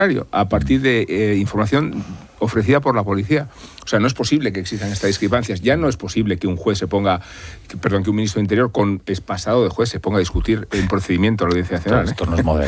a partir de información ofrecida por la policía. O sea, no es posible que existan estas discrepancias. Ya no es posible que un juez que un ministro de Interior con pasado de juez se ponga a discutir un procedimiento a la Audiencia Nacional. Esto no es moderado.